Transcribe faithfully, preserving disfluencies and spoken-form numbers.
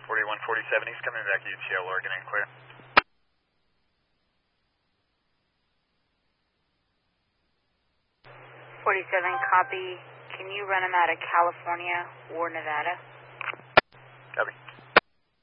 forty-one forty-seven, he's coming back to U T L, Oregon, and clear. forty-seven, copy. Can you run him out of California or Nevada? Copy.